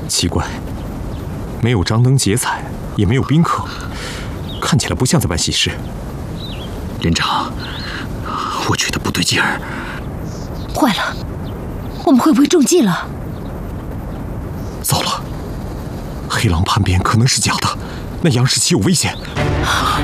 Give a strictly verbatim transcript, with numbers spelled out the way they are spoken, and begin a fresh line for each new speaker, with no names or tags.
奇怪，没有张灯结彩，也没有宾客，看起来不像在办喜事。
连长，我觉得不对劲儿。
坏了，我们会不会中计了？
糟了，黑狼叛变可能是假的，那杨世奇有危险。